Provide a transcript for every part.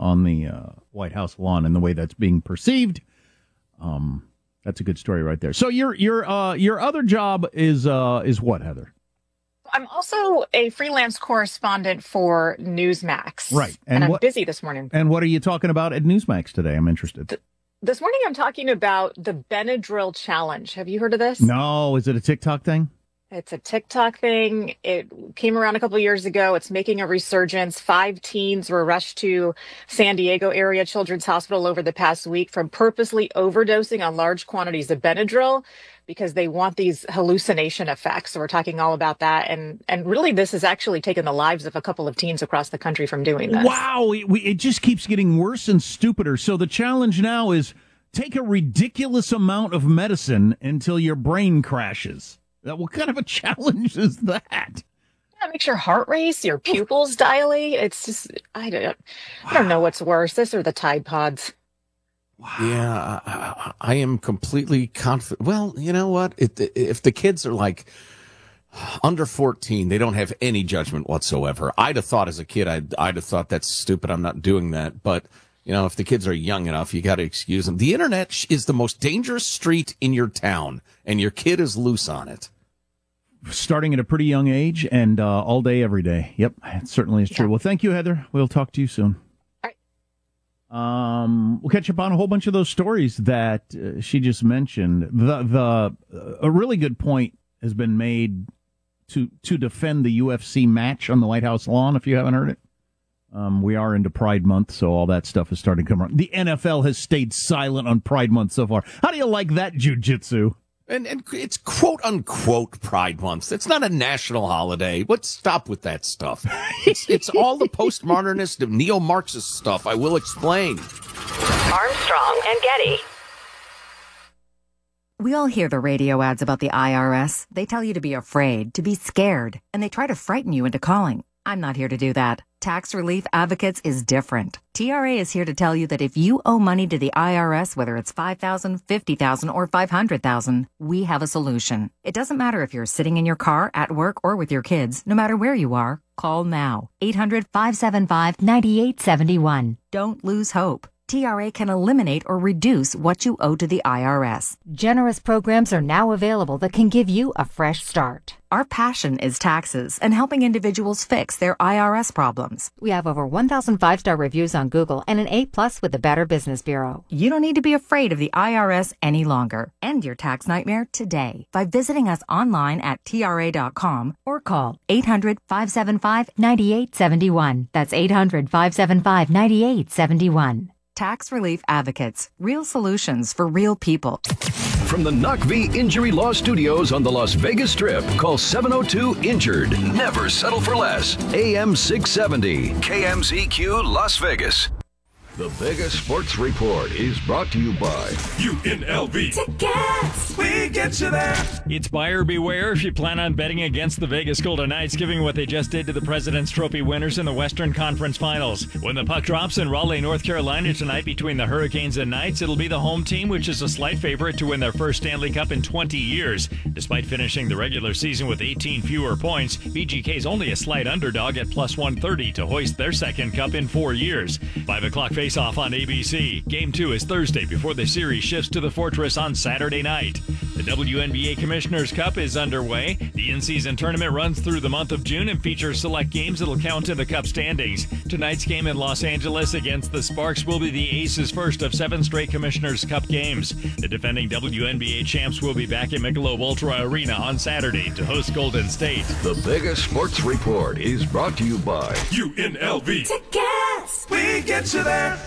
on the White House lawn and the way that's being perceived. That's a good story right there. So your other job is what, Heather? I'm also a freelance correspondent for Newsmax. Right. And I'm busy this morning. And what are you talking about at Newsmax today? I'm interested. This morning I'm talking about the Benadryl Challenge. Have you heard of this? No. Is it a TikTok thing? It's a TikTok thing. It came around a couple of years ago. It's making a resurgence. 5 teens were rushed to San Diego area Children's Hospital over the past week from purposely overdosing on large quantities of Benadryl because they want these hallucination effects. So we're talking all about that. And really, this has actually taken the lives of a couple of teens across the country from doing this. Wow. It just keeps getting worse and stupider. So the challenge now is take a ridiculous amount of medicine until your brain crashes. What kind of a challenge is that? Yeah, it makes your heart race, your pupils dilate. It's just, I don't know what's worse, this or the Tide Pods. Wow. Yeah, I am completely confident. Well, you know what? If the kids are like under 14, they don't have any judgment whatsoever. I'd have thought as a kid, I'd have thought that's stupid. I'm not doing that. But, you know, if the kids are young enough, you got to excuse them. The internet is the most dangerous street in your town, and your kid is loose on it. Starting at a pretty young age and all day, every day. Yep, it certainly is true. Yeah. Well, thank you, Heather. We'll talk to you soon. All right. We'll catch up on a whole bunch of those stories that she just mentioned. A really good point has been made to defend the UFC match on the White House lawn, if you haven't heard it. We are into Pride Month, so all that stuff is starting to come around. The NFL has stayed silent on Pride Month so far. How do you like that, jiu-jitsu? And it's quote-unquote Pride Month. It's not a national holiday. Let's stop with that stuff. It's all the postmodernist, neo-Marxist stuff. I will explain. Armstrong and Getty. We all hear the radio ads about the IRS. They tell you to be afraid, to be scared, and they try to frighten you into calling. I'm not here to do that. Tax Relief Advocates is different. TRA is here to tell you that if you owe money to the IRS, whether it's $5,000, $50,000, or $500,000, we have a solution. It doesn't matter if you're sitting in your car, at work, or with your kids. No matter where you are, call now. 800-575-9871. Don't lose hope. TRA can eliminate or reduce what you owe to the IRS. Generous programs are now available that can give you a fresh start. Our passion is taxes and helping individuals fix their IRS problems. We have over 1,000 5-star reviews on Google and an A+ with the Better Business Bureau. You don't need to be afraid of the IRS any longer. End your tax nightmare today by visiting us online at TRA.com or call 800-575-9871. That's 800-575-9871. Tax Relief Advocates. Real solutions for real people. From the Knock V Injury Law Studios on the Las Vegas Strip, call 702-INJURED. Never settle for less. AM 670. KMZQ Las Vegas. The Vegas Sports Report is brought to you by UNLV. Tickets! We get you there. It's buyer beware if you plan on betting against the Vegas Golden Knights, given what they just did to the President's Trophy winners in the Western Conference Finals. When the puck drops in Raleigh, North Carolina tonight between the Hurricanes and Knights, it'll be the home team, which is a slight favorite to win their first Stanley Cup in 20 years. Despite finishing the regular season with 18 fewer points, VGK is only a slight underdog at plus 130 to hoist their second cup in 4 years. 5 o'clock face-off on ABC. Game 2 is Thursday before the series shifts to the Fortress on Saturday night. The WNBA Commissioner's Cup is underway. The in-season tournament runs through the month of June and features select games that'll count to the Cup standings. Tonight's game in Los Angeles against the Sparks will be the Aces' first of 7 straight Commissioner's Cup games. The defending WNBA champs will be back at Michelob Ultra Arena on Saturday to host Golden State. The Vegas Sports Report is brought to you by UNLV. Tickets! We get you there.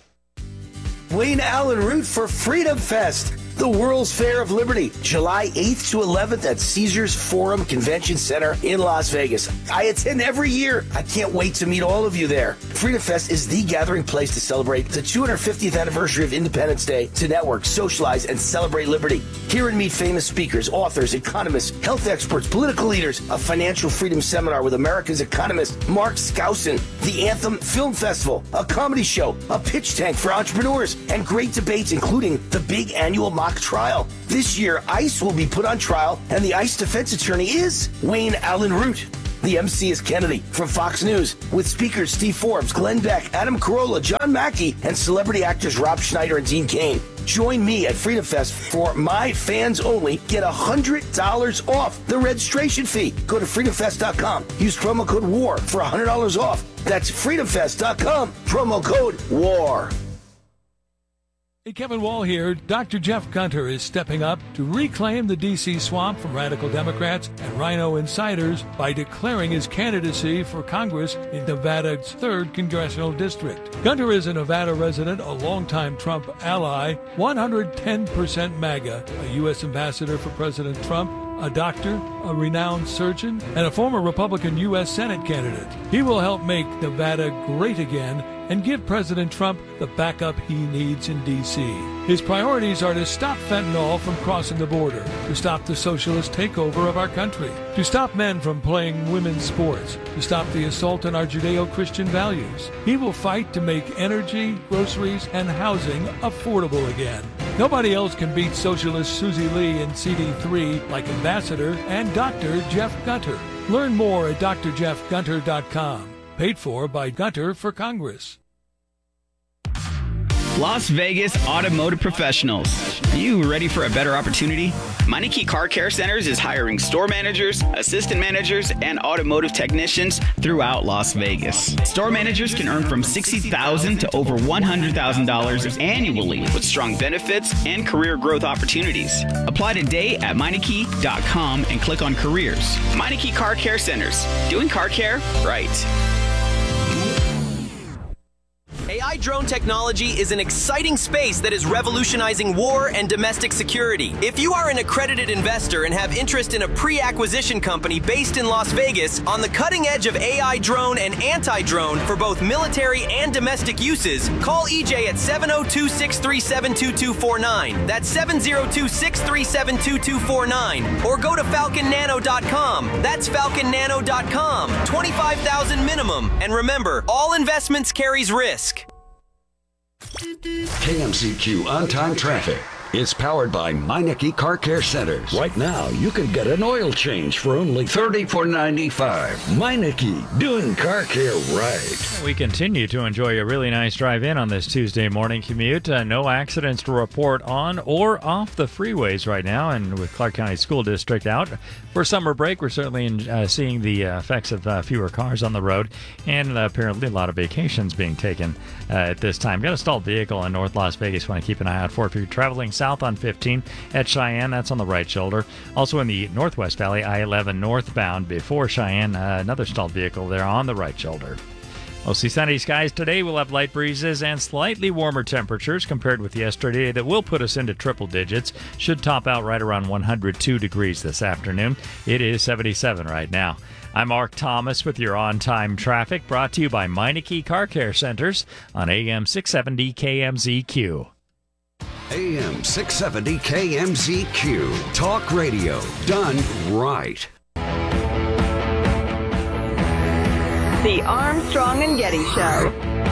Wayne Allen Root for Freedom Fest, the World's Fair of Liberty, July 8th to 11th at Caesars Forum Convention Center in Las Vegas. I attend every year. I can't wait to meet all of you there. Freedom Fest is the gathering place to celebrate the 250th anniversary of Independence Day, to network, socialize, and celebrate liberty. Hear and meet famous speakers, authors, economists, health experts, political leaders, a financial freedom seminar with America's economist Mark Skousen, the Anthem Film Festival, a comedy show, a pitch tank for entrepreneurs, and great debates including the big annual mock trial. This year, ICE will be put on trial, and the ICE defense attorney is Wayne Allen Root. The MC is Kennedy from Fox News, with speakers Steve Forbes, Glenn Beck, Adam Carolla, John Mackey, and celebrity actors Rob Schneider and Dean Cain. Join me at Freedom Fest for My Fans Only. Get $100 off the registration fee. Go to freedomfest.com. Use promo code WAR for $100 off. That's freedomfest.com. Promo code WAR. Hey, Kevin Wall here. Dr. Jeff Gunter is stepping up to reclaim the D.C. swamp from radical Democrats and rhino insiders by declaring his candidacy for Congress in Nevada's 3rd Congressional District. Gunter is a Nevada resident, a longtime Trump ally, 110% MAGA, a U.S. ambassador for President Trump, a doctor, a renowned surgeon, and a former Republican U.S. Senate candidate. He will help make Nevada great again and give President Trump the backup he needs in D.C. His priorities are to stop fentanyl from crossing the border, to stop the socialist takeover of our country, to stop men from playing women's sports, to stop the assault on our Judeo-Christian values. He will fight to make energy, groceries, and housing affordable again. Nobody else can beat socialist Susie Lee in CD3 like Ambassador and Dr. Jeff Gunter. Learn more at drjeffgunter.com. Paid for by Gunter for Congress. Las Vegas Automotive Professionals. Are you ready for a better opportunity? Meineke Car Care Centers is hiring store managers, assistant managers, and automotive technicians throughout Las Vegas. Store managers can earn from $60,000 to over $100,000 annually with strong benefits and career growth opportunities. Apply today at Meineke.com and click on careers. Meineke Car Care Centers. Doing car care right. AI drone technology is an exciting space that is revolutionizing war and domestic security. If you are an accredited investor and have interest in a pre-acquisition company based in Las Vegas on the cutting edge of AI drone and anti-drone for both military and domestic uses, call EJ at 702-637-2249. That's 702-637-2249. Or go to falconnano.com. That's falconnano.com. $25,000 minimum. And remember, all investments carries risk. KMZQ on-time traffic is powered by Meineke Car Care Centers. Right now, you can get an oil change for only $34.95. Meineke, doing car care right. We continue to enjoy a really nice drive-in on this Tuesday morning commute. No accidents to report on or off the freeways right now, and with Clark County School District out for summer break, we're certainly seeing the effects of fewer cars on the road, and apparently a lot of vacations being taken at this time. Got a stalled vehicle in North Las Vegas. Want to keep an eye out for if you're traveling south on 15 at Cheyenne. That's on the right shoulder. Also in the Northwest Valley, I-11 northbound before Cheyenne, another stalled vehicle there on the right shoulder. Mostly sunny skies today. We'll have light breezes and slightly warmer temperatures compared with yesterday that will put us into triple digits. Should top out right around 102 degrees this afternoon. It is 77 right now. I'm Mark Thomas with your on-time traffic, brought to you by Meineke Car Care Centers on AM 670 KMZQ. AM 670 KMZQ. Talk radio done right. The Armstrong and Getty Show.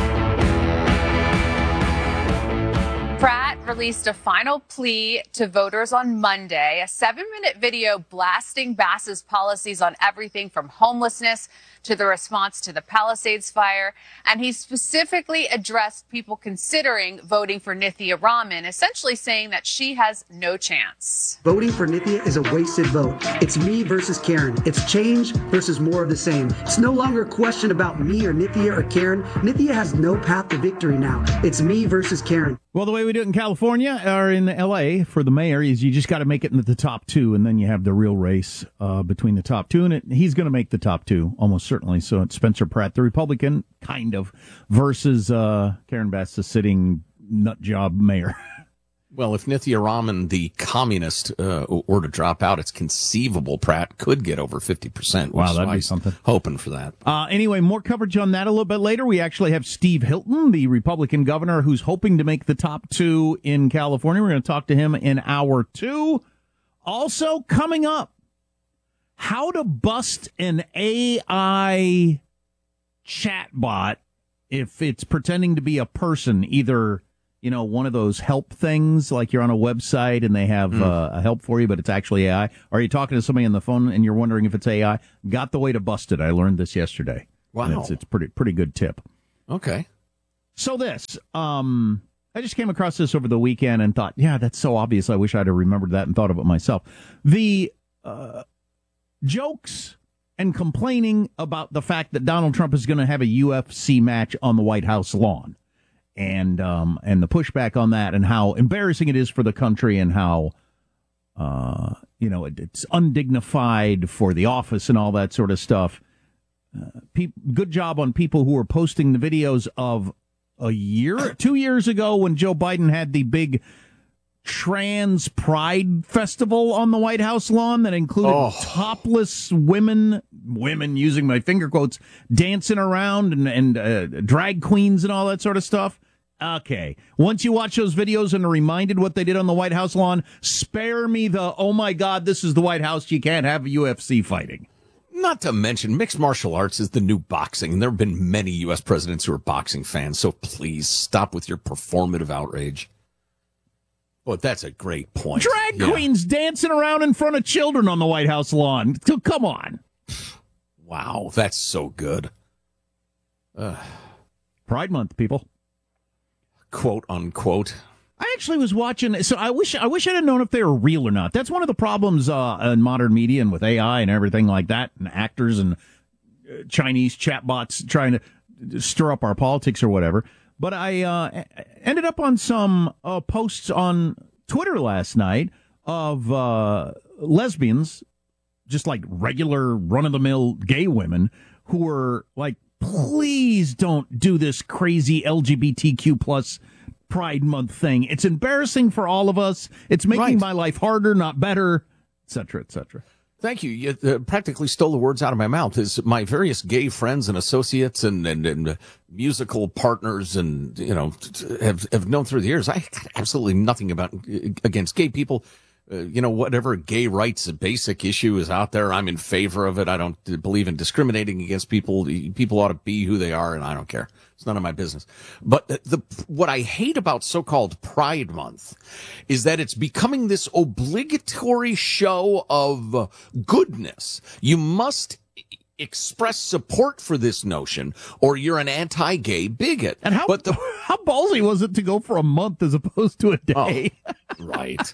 Pratt released a final plea to voters on Monday, a 7-minute video blasting Bass's policies on everything from homelessness to the response to the Palisades fire. And he specifically addressed people considering voting for Nithya Raman, essentially saying that she has no chance. Voting for Nithya is a wasted vote. It's me versus Karen. It's change versus more of the same. It's no longer a question about me or Nithya or Karen. Nithya has no path to victory now. It's me versus Karen. Well, the way we do it in California or in L.A. for the mayor is you just got to make it into the top two, and then you have the real race between the top two. And he's going to make the top two, almost certainly. So it's Spencer Pratt, the Republican, kind of, versus Karen Bass, the sitting nut job mayor. Well, if Nithya Raman, the communist, were to drop out, it's conceivable Pratt could get over 50%. Wow, that'd be something. Hoping for that. Anyway, more coverage on that a little bit later. We actually have Steve Hilton, the Republican governor, who's hoping to make the top two in California. We're going to talk to him in hour 2. Also, coming up, how to bust an AI chatbot if it's pretending to be a person, either one of those help things, like you're on a website and they have a help for you, but it's actually AI? Or are you talking to somebody on the phone and you're wondering if it's AI? Got the way to bust it. I learned this yesterday. Wow. It's pretty good tip. Okay. So this, I just came across this over the weekend and thought, yeah, that's so obvious. I wish I'd have remembered that and thought of it myself. The jokes and complaining about the fact that Donald Trump is going to have a UFC match on the White House lawn, and the pushback on that, and how embarrassing it is for the country, and how it's undignified for the office and all that sort of stuff. Good job on people who are posting the videos of 2 years ago when Joe Biden had the big trans pride festival on the White House lawn that included topless women using my finger quotes, dancing around and drag queens and all that sort of stuff. Okay. Once you watch those videos and are reminded what they did on the White House lawn, spare me the, oh my God, this is the White House, you can't have UFC fighting. Not to mention, mixed martial arts is the new boxing, and there have been many U.S. presidents who are boxing fans, so please stop with your performative outrage. Well, that's a great point. Drag queens dancing around in front of children on the White House lawn. Come on. Wow, that's so good. Pride Month, people. Quote, unquote. I actually was watching, so I wish I'd have known if they were real or not. That's one of the problems in modern media and with AI and everything like that, and actors and Chinese chatbots trying to stir up our politics or whatever. But I ended up on some posts on Twitter last night of lesbians, just like regular run-of-the-mill gay women, who were like, please don't do this crazy LGBTQ plus Pride Month thing. It's embarrassing for all of us. It's making my life harder, not better, et cetera, et cetera. Thank you. You practically stole the words out of my mouth. Is my various gay friends and associates and musical partners and, have known through the years. I got absolutely nothing against gay people. Whatever gay rights basic issue is out there, I'm in favor of it. I don't believe in discriminating against people. People ought to be who they are, and I don't care. It's none of my business. But what I hate about so-called Pride Month is that it's becoming this obligatory show of goodness. You must express support for this notion, or you're an anti-gay bigot. And how ballsy was it to go for a month as opposed to a day? Oh, right.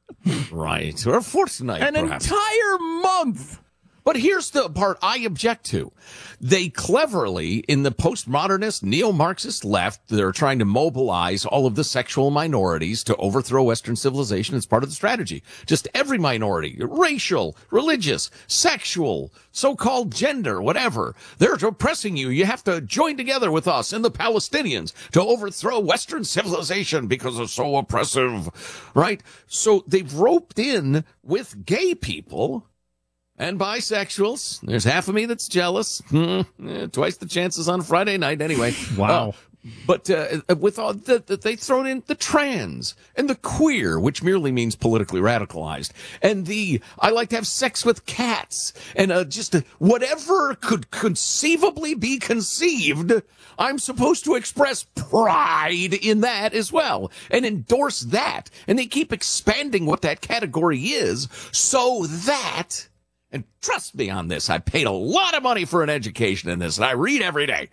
Right. Or a fortnight, perhaps. Entire month. But here's the part I object to. They cleverly, in the postmodernist, neo-Marxist left, they're trying to mobilize all of the sexual minorities to overthrow Western civilization as part of the strategy. Just every minority, racial, religious, sexual, so-called gender, whatever. They're oppressing you. You have to join together with us and the Palestinians to overthrow Western civilization because it's so oppressive, right? So they've roped in with gay people and bisexuals. There's half of me that's jealous. Twice the chances on Friday night anyway. Wow. But with all they thrown in the trans and the queer, which merely means politically radicalized, and I like to have sex with cats, and whatever could conceivably be conceived, I'm supposed to express pride in that as well and endorse that. And they keep expanding what that category is so that. And trust me on this, I paid a lot of money for an education in this, and I read every day.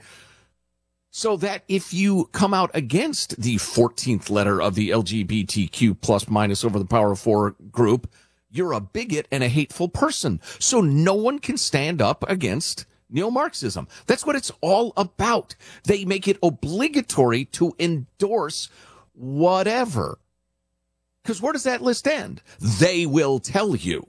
So that if you come out against the 14th letter of the LGBTQ plus minus over the power of 4 group, you're a bigot and a hateful person. So no one can stand up against neo-Marxism. That's what it's all about. They make it obligatory to endorse whatever. Because where does that list end? They will tell you.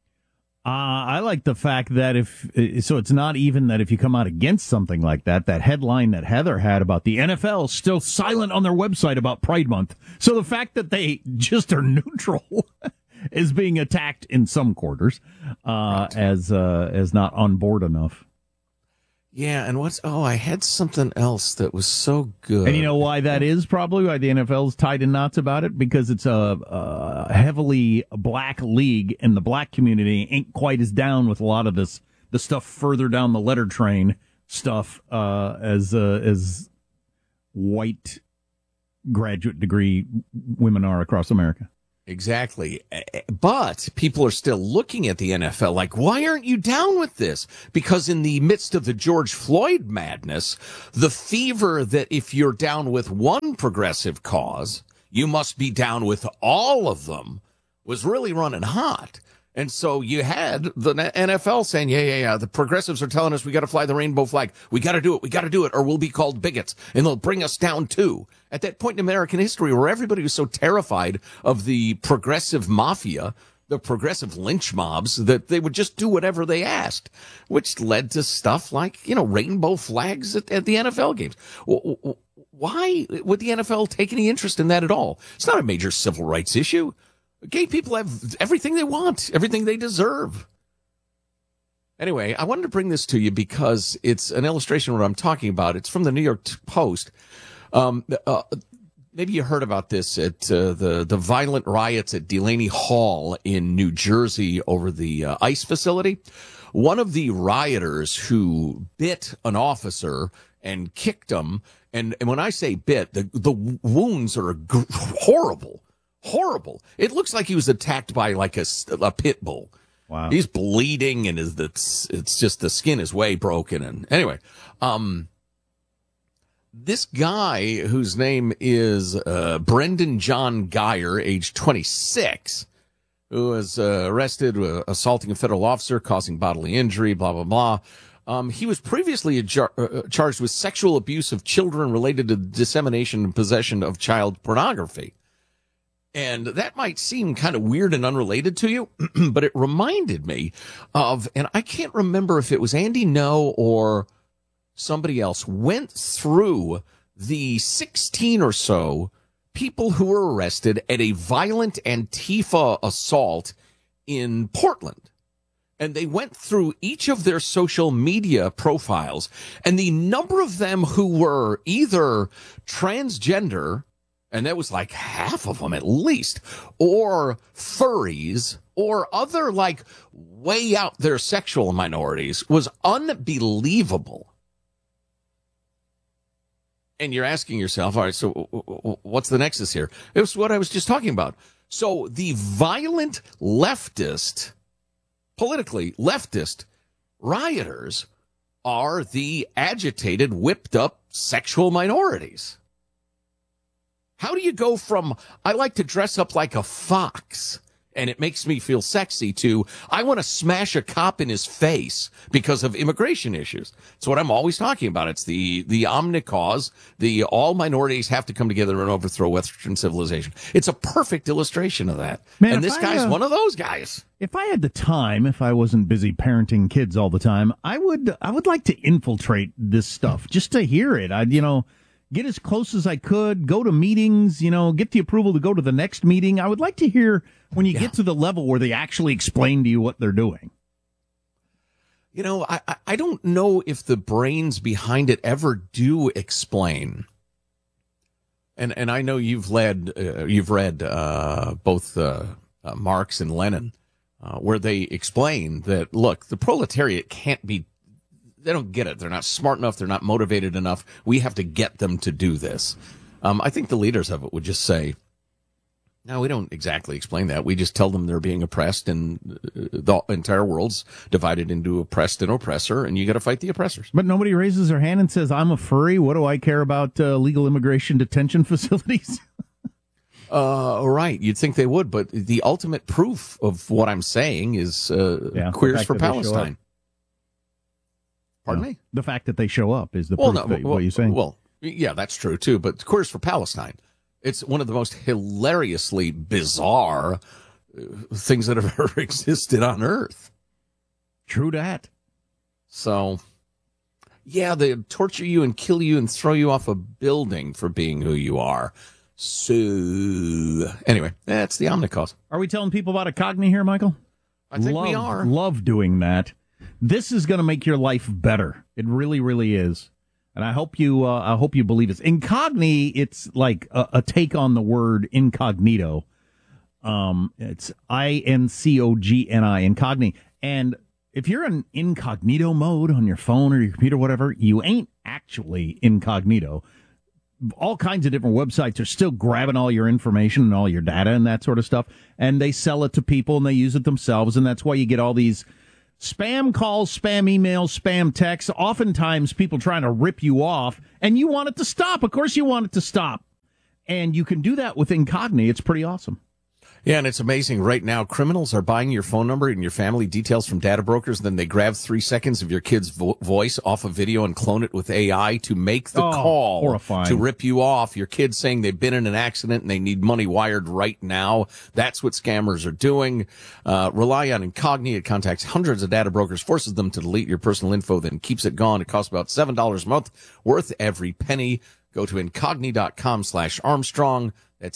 I like the fact that so it's not even that if you come out against something like that headline that Heather had about the NFL still silent on their website about Pride Month. So the fact that they just are neutral is being attacked in some quarters as not on board enough. Yeah, and I had something else that was so good. And you know why that is, probably why the NFL's tied in knots about it? Because it's a heavily black league, and the black community ain't quite as down with a lot of the stuff further down the letter train stuff as white graduate degree women are across America. Exactly. But people are still looking at the NFL like, why aren't you down with this? Because in the midst of the George Floyd madness, the fever that if you're down with one progressive cause, you must be down with all of them was really running hot. And so you had the NFL saying, yeah, the progressives are telling us we got to fly the rainbow flag. We got to do it, or we'll be called bigots, and they'll bring us down too. At that point in American history where everybody was so terrified of the progressive mafia, the progressive lynch mobs, that they would just do whatever they asked, which led to stuff like, rainbow flags at the NFL games. Why would the NFL take any interest in that at all? It's not a major civil rights issue. Gay people have everything they want, everything they deserve. Anyway, I wanted to bring this to you because it's an illustration of what I'm talking about. It's from the New York Post. Maybe you heard about this at the violent riots at Delaney Hall in New Jersey over the ICE facility. One of the rioters who bit an officer and kicked him, and when I say bit, the wounds are horrible. Horrible. It looks like he was attacked by like a pit bull. Wow. He's bleeding and it's just the skin is way broken. And anyway, this guy whose name is Brendan John Geyer, age 26, who was arrested assaulting a federal officer, causing bodily injury, blah, blah, blah. He was previously charged with sexual abuse of children related to dissemination and possession of child pornography. And that might seem kind of weird and unrelated to you, but it reminded me of, and I can't remember if it was Andy No or somebody else, went through the 16 or so people who were arrested at a violent Antifa assault in Portland. And they went through each of their social media profiles, and the number of them who were either transgender, and that was like half of them at least, or furries, or other like way out there sexual minorities, was unbelievable. And you're asking yourself, all right, so what's the nexus here? It was what I was just talking about. So the violent leftist, politically leftist rioters are the agitated, whipped up sexual minorities. How do you go from, I like to dress up like a fox and it makes me feel sexy, to, I want to smash a cop in his face because of immigration issues? It's what I'm always talking about. It's the omnicause, the all minorities have to come together and overthrow Western civilization. It's a perfect illustration of that. Man, and this guy's one of those guys. If I had the time, if I wasn't busy parenting kids all the time, I would like to infiltrate this stuff just to hear it. I'd, get as close as I could, go to meetings, get the approval to go to the next meeting. I would like to hear when you get to the level where they actually explain to you what they're doing. I don't know if the brains behind it ever do explain. And I know you've read both Marx and Lenin, where they explain that, look, the proletariat can't be, they don't get it. They're not smart enough. They're not motivated enough. We have to get them to do this. I think the leaders of it would just say, no, we don't exactly explain that. We just tell them they're being oppressed, and the entire world's divided into oppressed and oppressor, and you got to fight the oppressors. But nobody raises their hand and says, I'm a furry. What do I care about legal immigration detention facilities? Right. You'd think they would, but the ultimate proof of what I'm saying is Queers for Palestine. Pardon me? The fact that they show up is the proof that what you're saying. Well, yeah, that's true, too. But Queers for Palestine, it's one of the most hilariously bizarre things that have ever existed on Earth. True that. So, yeah, they torture you and kill you and throw you off a building for being who you are. So, anyway, that's the omnicause. Are we telling people about Acogni here, Michael? I think we are. Love doing that. This is going to make your life better. It really, really is. And I hope you believe this. Incogni, it's like a take on the word incognito. It's INCOGNI, incogni. And if you're in incognito mode on your phone or your computer, whatever, you ain't actually incognito. all kinds of different websites are still grabbing all your information and all your data and that sort of stuff, and they sell it to people and they use it themselves, and that's why you get all these spam calls, spam emails, spam texts, oftentimes people trying to rip you off, and you want it to stop. Of course you want it to stop. And you can do that with Incogni. It's pretty awesome. Yeah, and it's amazing. Right now, criminals are buying your phone number and your family details from data brokers. Then they grab 3 seconds of your kid's voice off a video and clone it with AI to make the call horrifying. To rip you off. Your kid's saying they've been in an accident and they need money wired right now. That's what scammers are doing. Rely on Incogni. It contacts hundreds of data brokers, forces them to delete your personal info, then keeps it gone. It costs about $7 a month, worth every penny. Go to incogni.com/Armstrong. That's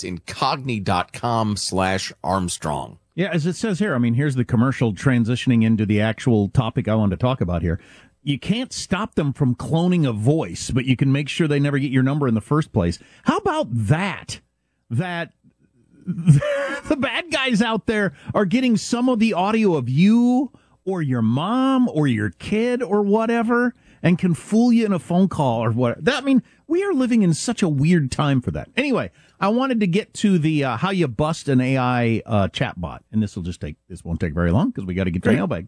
incogni.com/Armstrong. Yeah, as it says here, I mean, here's the commercial transitioning into the actual topic I wanted to talk about here. You can't stop them from cloning a voice, but you can make sure they never get your number in the first place. How about that? That the bad guys out there are getting some of the audio of you or your mom or your kid or whatever and can fool you in a phone call or what. I mean, we are living in such a weird time for that. Anyway, I wanted to get to the how you bust an AI chatbot, and this won't take very long because we got to get to mailbag.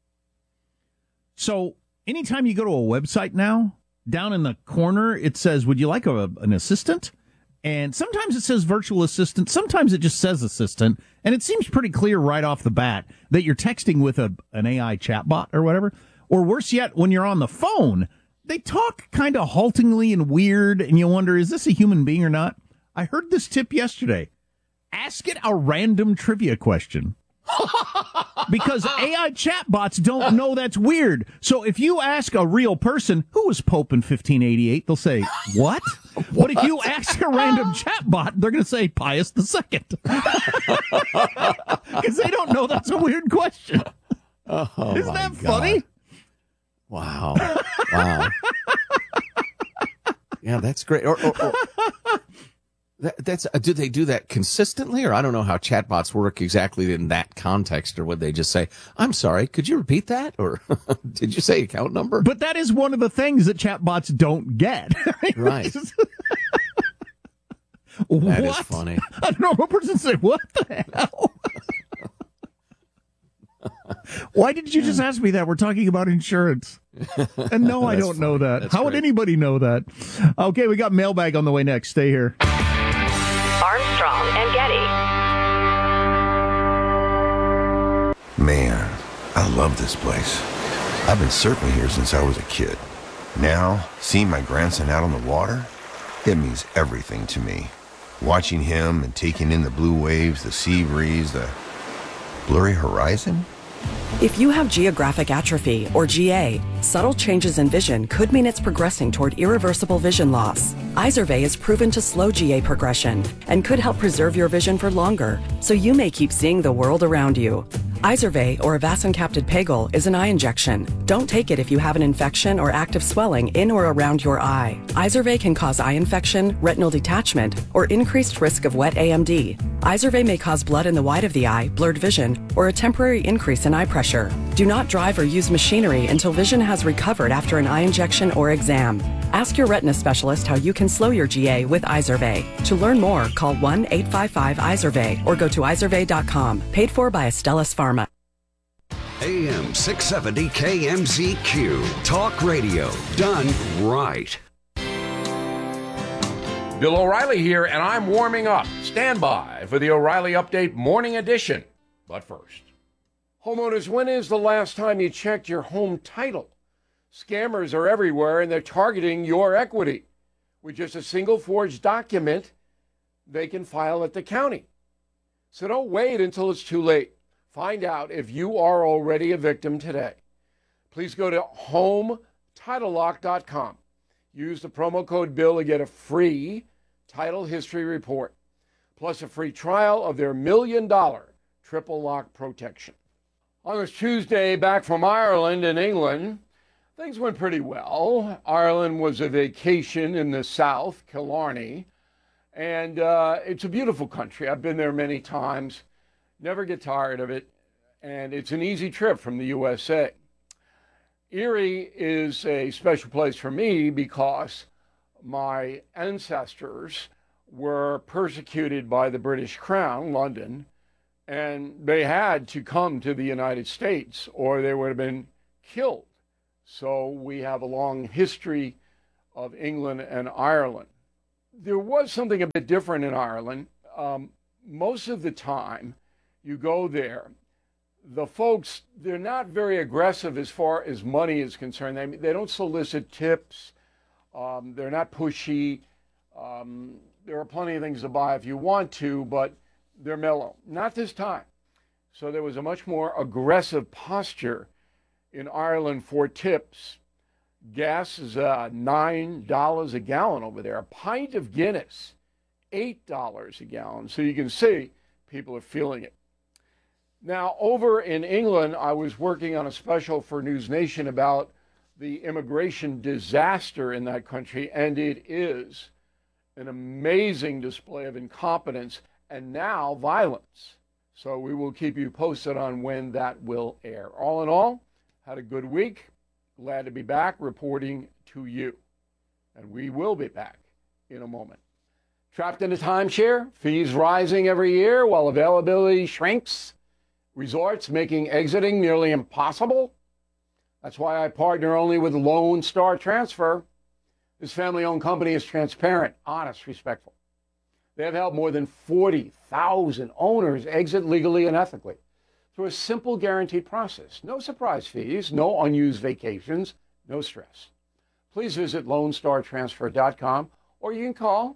So anytime you go to a website now, down in the corner it says, "Would you like an assistant?" And sometimes it says virtual assistant, sometimes it just says assistant, and it seems pretty clear right off the bat that you're texting with an AI chatbot or whatever. Or worse yet, when you're on the phone, they talk kind of haltingly and weird, and you wonder, is this a human being or not? I heard this tip yesterday. Ask it a random trivia question. Because AI chatbots don't know that's weird. So if you ask a real person, who was Pope in 1588? They'll say, what? But if you ask a random chatbot, they're going to say Pius II. Because they don't know that's a weird question. Isn't that funny? Wow. Yeah, that's great. Do they do that consistently, or I don't know how chatbots work exactly in that context, or would they just say, "I'm sorry, could you repeat that?" Or did you say account number? But that is one of the things that chatbots don't get. Right. That is funny. A normal person say, "What the hell?" Why did you just ask me that? We're talking about insurance. And no, I don't know that. How would anybody know that? Okay, we got mailbag on the way next. Stay here. Armstrong and Getty. Man, I love this place. I've been surfing here since I was a kid. Now, seeing my grandson out on the water, it means everything to me. Watching him and taking in the blue waves, the sea breeze, the blurry horizon. If you have geographic atrophy, or GA, subtle changes in vision could mean it's progressing toward irreversible vision loss. Izervay is proven to slow GA progression and could help preserve your vision for longer, so you may keep seeing the world around you. Izervay, or avacincaptad pegol, is an eye injection. Don't take it if you have an infection or active swelling in or around your eye. Izervay can cause eye infection, retinal detachment, or increased risk of wet AMD. Izervay may cause blood in the white of the eye, blurred vision, or a temporary increase in eye pressure. Do not drive or use machinery until vision has recovered after an eye injection or exam. Ask your retina specialist how you can slow your GA with Izervay. To learn more, call 1-855-IZERVAY or go to izervay.com. Paid for by Astellas Pharma. AM 670 KMZQ. Talk radio done right. Bill O'Reilly here, and I'm warming up. Stand by for the O'Reilly Update Morning Edition. But first, homeowners, when is the last time you checked your home title? Scammers are everywhere, and they're targeting your equity. With just a single forged document, they can file at the county. So don't wait until it's too late. Find out if you are already a victim today. Please go to HomeTitleLock.com. Use the promo code BILL to get a free title history report, plus a free trial of their $1 million triple lock protection. On this Tuesday, back from Ireland and England, things went pretty well. Ireland was a vacation in the south, Killarney, and it's a beautiful country. I've been there many times, never get tired of it, and it's an easy trip from the USA. Erie is a special place for me because my ancestors were persecuted by the British Crown, London, and they had to come to the United States or they would have been killed. So we have a long history of England and Ireland. There was something a bit different in Ireland. Most of the time you go there, the folks, they're not very aggressive as far as money is concerned. They don't solicit tips. They're not pushy. There are plenty of things to buy if you want to, but they're mellow. Not this time. So there was a much more aggressive posture in Ireland for tips. Gas is $9 a gallon over there. A pint of Guinness, $8 a gallon. So you can see people are feeling it. Now, over in England, I was working on a special for News Nation about the immigration disaster in that country, and it is an amazing display of incompetence and now violence. So we will keep you posted on when that will air. All in all, had a good week. Glad to be back reporting to you. And we will be back in a moment. Trapped in a timeshare, fees rising every year while availability shrinks, resorts making exiting nearly impossible. That's why I partner only with Lone Star Transfer. This family-owned company is transparent, honest, respectful. They have helped more than 40,000 owners exit legally and ethically through a simple guaranteed process. No surprise fees, no unused vacations, no stress. Please visit LoneStarTransfer.com or you can call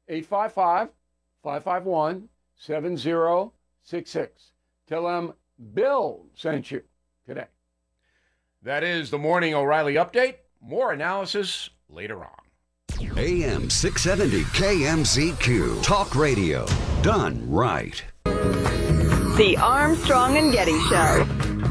855-551-7066. Tell them Bill sent you today. That is the Morning O'Reilly Update. More analysis later on. AM 670 KMZQ. Talk radio. Done right. The Armstrong and Getty Show.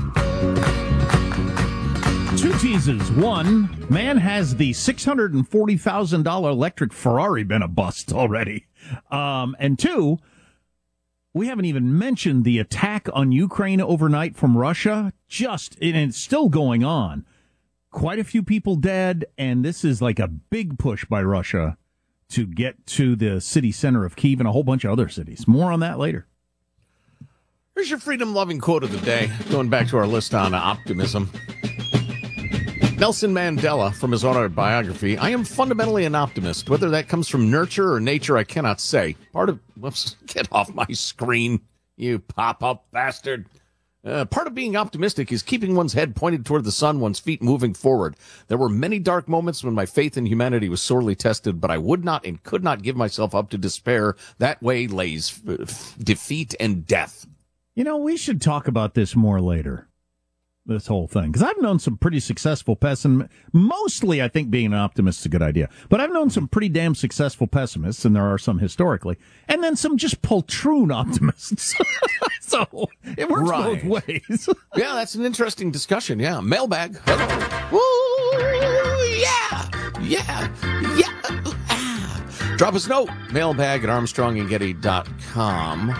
Two teases. One, man, has the $640,000 electric Ferrari been a bust already? And two, we haven't even mentioned the attack on Ukraine overnight from Russia. And it's still going on. Quite a few people dead, and this is like a big push by Russia to get to the city center of Kyiv and a whole bunch of other cities. More on that later. Here's your freedom-loving quote of the day, going back to our list on optimism. Nelson Mandela, from his autobiography, I am fundamentally an optimist. Whether that comes from nurture or nature, I cannot say. Whoops, get off my screen, you pop-up bastard. Part of being optimistic is keeping one's head pointed toward the sun, one's feet moving forward. There were many dark moments when my faith in humanity was sorely tested, but I would not and could not give myself up to despair. That way lays defeat and death. You know, we should talk about this more later, this whole thing, because I've known some pretty successful pessimists. Mostly, I think being an optimist is a good idea, but I've known some pretty damn successful pessimists, and there are some historically, and then some just poltroon optimists. So it works both ways. Yeah, that's an interesting discussion. Yeah, mailbag. Woo, yeah. Drop us a note. Mailbag at ArmstrongandGetty.com.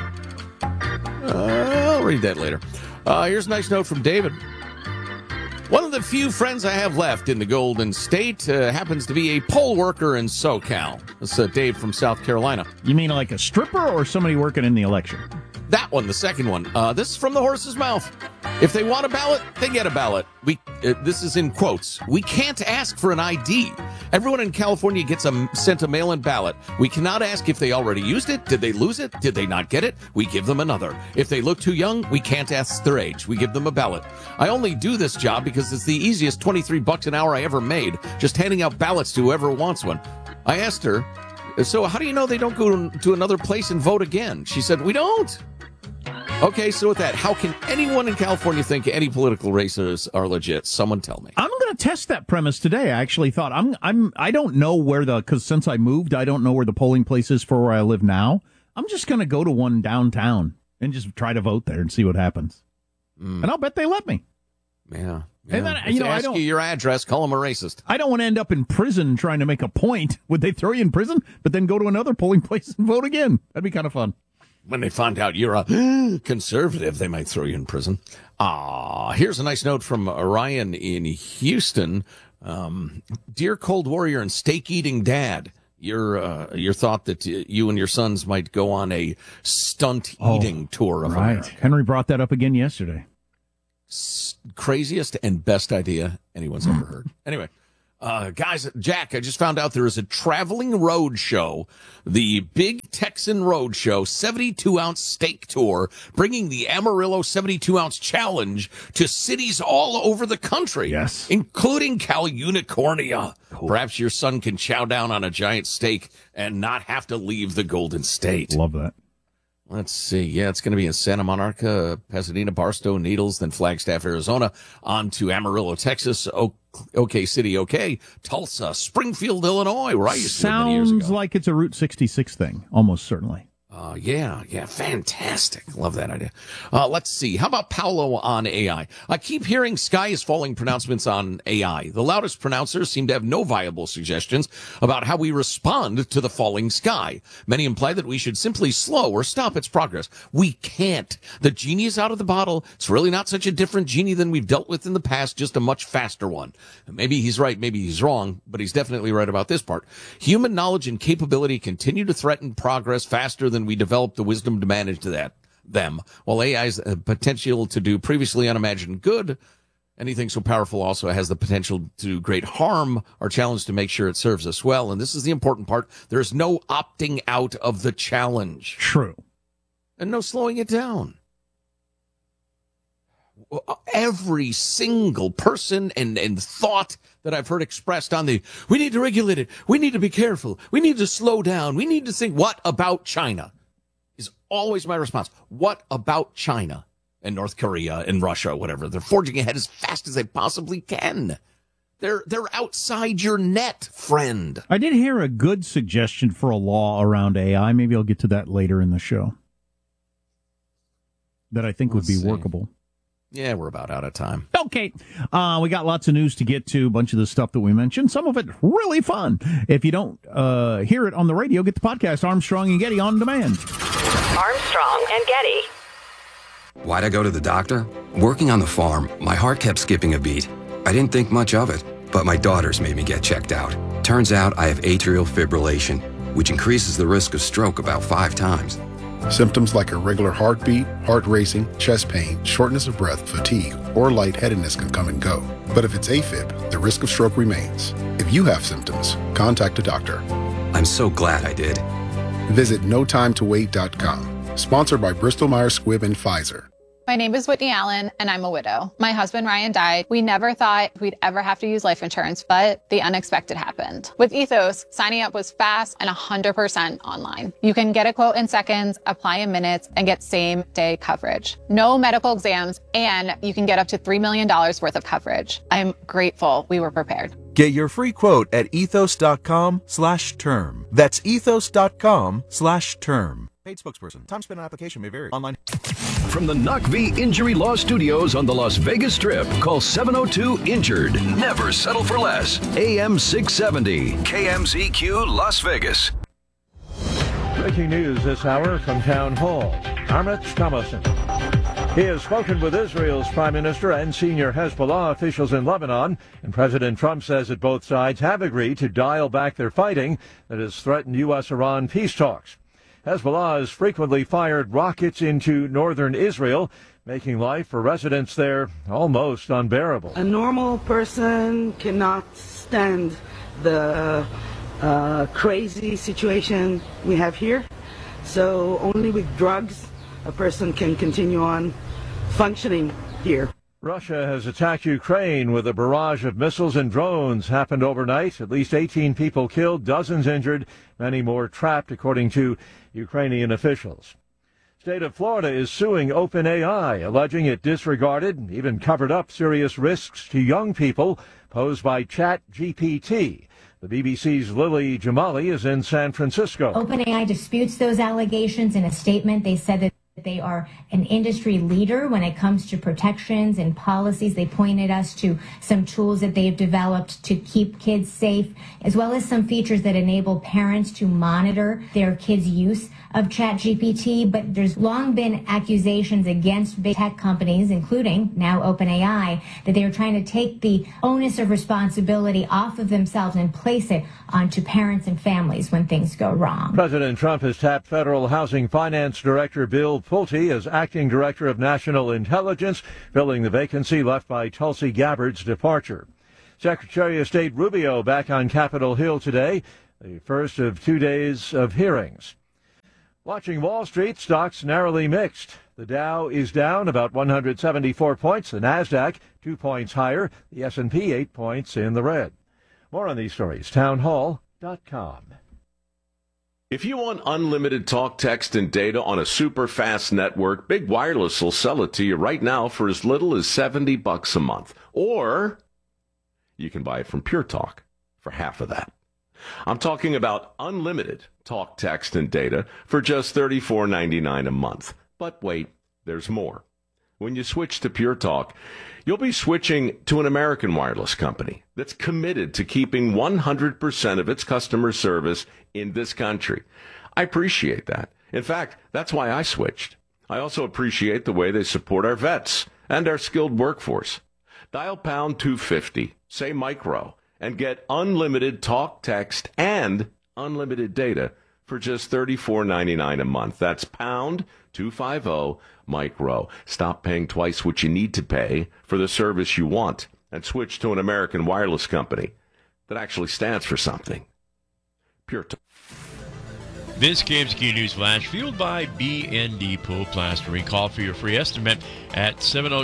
I'll read that later. Here's a nice note from David. One of the few friends I have left in the Golden State happens to be a poll worker in SoCal. That's Dave from South Carolina. You mean like a stripper or somebody working in the election? That one, the second one. This is from the horse's mouth. If they want a ballot, they get a ballot. This is in quotes. We can't ask for an ID. Everyone in California gets sent a mail-in ballot. We cannot ask if they already used it. Did they lose it? Did they not get it? We give them another. If they look too young, we can't ask their age. We give them a ballot. I only do this job because it's the easiest $23 an hour I ever made, just handing out ballots to whoever wants one. I asked her, so how do you know they don't go to another place and vote again? She said, we don't. Okay, so with that, how can anyone in California think any political races are legit? Someone tell me. I'm going to test that premise today. I actually thought I don't know because since I moved, I don't know where the polling place is for where I live now. I'm just going to go to one downtown and just try to vote there and see what happens. And I'll bet they let me. Yeah. And then, if they ask you your address, call them a racist. I don't want to end up in prison trying to make a point. Would they throw you in prison, but then go to another polling place and vote again? That'd be kind of fun. When they find out you're a conservative, they might throw you in prison. Here's a nice note from Ryan in Houston. Dear Cold Warrior and steak-eating dad, your thought that you and your sons might go on a stunt-eating tour of America. Henry brought that up again yesterday. Craziest and best idea anyone's ever heard. Anyway. Guys, Jack, I just found out there is a traveling road show, the Big Texan Road Show 72-ounce steak tour, bringing the Amarillo 72-ounce challenge to cities all over the country, including Cal Unicornia. Cool. Perhaps your son can chow down on a giant steak and not have to leave the Golden State. Love that. Let's see. Yeah, it's going to be in Santa Monica, Pasadena, Barstow, Needles, then Flagstaff, Arizona, on to Amarillo, Texas, OK City, OK, Tulsa, Springfield, Illinois, where I used to live many years ago. Sounds like it's a Route 66 thing, almost certainly. Yeah, fantastic. Love that idea. Let's see. How about Paolo on AI? I keep hearing sky is falling pronouncements on AI. The loudest pronouncers seem to have no viable suggestions about how we respond to the falling sky. Many imply that we should simply slow or stop its progress. We can't. The genie is out of the bottle. It's really not such a different genie than we've dealt with in the past, just a much faster one. Maybe he's right, maybe he's wrong, but he's definitely right about this part. Human knowledge and capability continue to threaten progress faster than we develop the wisdom to manage them. While AI's potential to do previously unimagined good, anything so powerful also has the potential to do great harm. Our challenge to make sure it serves us well. And this is the important part. There's no opting out of the challenge. True. And no slowing it down. Every single person and thought that I've heard expressed on we need to regulate it, we need to be careful, we need to slow down, we need to think, what about China? Is always my response. What about China and North Korea and Russia, whatever? They're forging ahead as fast as they possibly can. They're outside your net, friend. I did hear a good suggestion for a law around AI. Maybe I'll get to that later in the show. That I think would be workable. Yeah, we're about out of time. Okay. We got lots of news to get to, a bunch of the stuff that we mentioned. Some of it really fun. If you don't hear it on the radio, get the podcast Armstrong and Getty on demand. Armstrong and Getty. Why'd I go to the doctor? Working on the farm, my heart kept skipping a beat. I didn't think much of it, but my daughters made me get checked out. Turns out I have atrial fibrillation, which increases the risk of stroke about 5 times. Symptoms like irregular heartbeat, heart racing, chest pain, shortness of breath, fatigue, or lightheadedness can come and go. But if it's AFib, the risk of stroke remains. If you have symptoms, contact a doctor. I'm so glad I did. Visit notimetowait.com. Sponsored by Bristol Myers Squibb and Pfizer. My name is Whitney Allen, and I'm a widow. My husband, Ryan, died. We never thought we'd ever have to use life insurance, but the unexpected happened. With Ethos, signing up was fast and 100% online. You can get a quote in seconds, apply in minutes, and get same-day coverage. No medical exams, and you can get up to $3 million worth of coverage. I'm grateful we were prepared. Get your free quote at ethos.com/term. That's ethos.com/term. Paid spokesperson. Time spent on application may vary. Online. From the Knock V Injury Law Studios on the Las Vegas Strip, call 702-INJURED. Never settle for less. AM 670, KMZQ Las Vegas. Breaking news this hour from Town Hall. Amit Thomason. He has spoken with Israel's Prime Minister and senior Hezbollah officials in Lebanon, and President Trump says that both sides have agreed to dial back their fighting that has threatened U.S.-Iran peace talks. Hezbollah has frequently fired rockets into northern Israel, making life for residents there almost unbearable. A normal person cannot stand the crazy situation we have here. So only with drugs a person can continue on functioning here. Russia has attacked Ukraine with a barrage of missiles and drones. Happened overnight. At least 18 people killed, dozens injured, many more trapped, according to Ukrainian officials. State of Florida is suing OpenAI, alleging it disregarded, even covered up serious risks to young people posed by ChatGPT. The BBC's Lily Jamali is in San Francisco. OpenAI disputes those allegations. In a statement, they said that They are an industry leader when it comes to protections and policies. They pointed us to some tools that they've developed to keep kids safe, as well as some features that enable parents to monitor their kids' use of ChatGPT. But there's long been accusations against big tech companies, including now OpenAI, that they are trying to take the onus of responsibility off of themselves and place it onto parents and families when things go wrong. President Trump has tapped Federal Housing Finance Director Bill Pulte as acting director of national intelligence, filling the vacancy left by Tulsi Gabbard's departure. Secretary of State Rubio back on Capitol Hill today, the first of 2 days of hearings. Watching Wall Street, stocks narrowly mixed. The Dow is down about 174 points. The Nasdaq 2 points higher. The S&P 8 points in the red. More on these stories, townhall.com. If you want unlimited talk, text, and data on a super fast network, Big Wireless will sell it to you right now for as little as $70 a month. Or you can buy it from Pure Talk for half of that. I'm talking about unlimited talk, text, and data for just $34.99 a month. But wait, there's more. When you switch to Pure Talk, you'll be switching to an American wireless company that's committed to keeping 100% of its customer service in this country. I appreciate that. In fact, that's why I switched. I also appreciate the way they support our vets and our skilled workforce. Dial pound 250, say micro, and get unlimited talk, text, and unlimited data for just $34.99 a month. That's pound 250 micro. Stop paying twice what you need to pay for the service you want and switch to an American wireless company that actually stands for something. Pure Talk. This KMZQ News Flash, fueled by BND Pool Plastering. Call for your free estimate at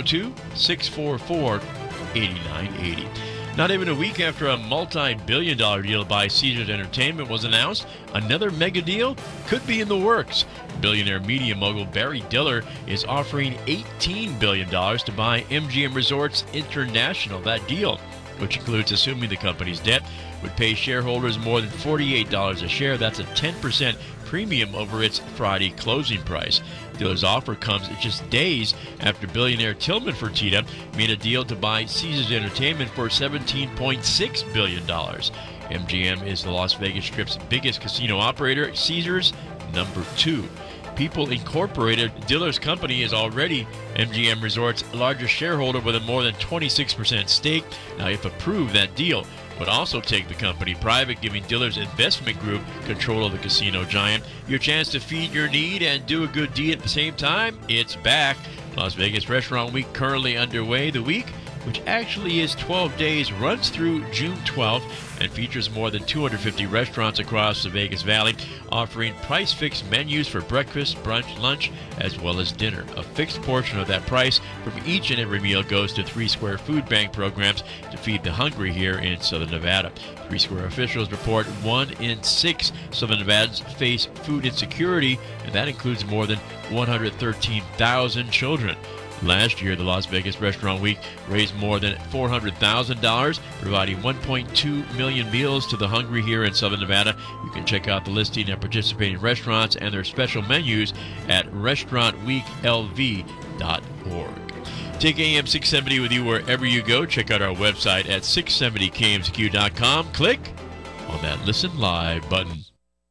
702-644-8980. Not even a week after a multi-billion-dollar deal to buy Caesars Entertainment was announced, another mega deal could be in the works. Billionaire media mogul Barry Diller is offering $18 billion to buy MGM Resorts International. That deal, which includes assuming the company's debt, would pay shareholders more than $48 a share. That's a 10% premium over its Friday closing price. Diller's offer comes just days after billionaire Tillman Fertitta made a deal to buy Caesars Entertainment for $17.6 billion. MGM is the Las Vegas Strip's biggest casino operator, Caesars number 2. People Incorporated, Diller's company, is already MGM Resorts' largest shareholder with a more than 26% stake. Now, if approved, that deal would also take the company private, giving Diller's investment group control of the casino giant. Your chance to feed your need and do a good deed at the same time, it's back. Las Vegas Restaurant Week currently underway. The week, which actually is 12 days, runs through June 12th and features more than 250 restaurants across the Vegas Valley, offering price-fixed menus for breakfast, brunch, lunch, as well as dinner. A fixed portion of that price from each and every meal goes to 3 Square food bank programs to feed the hungry here in Southern Nevada. 3 Square officials report 1 in 6 Southern Nevadans face food insecurity, and that includes more than 113,000 children. Last year, the Las Vegas Restaurant Week raised more than $400,000, providing 1.2 million meals to the hungry here in Southern Nevada. You can check out the listing of participating restaurants and their special menus at restaurantweeklv.org. Take AM 670 with you wherever you go. Check out our website at 670kmzq.com. Click on that Listen Live button.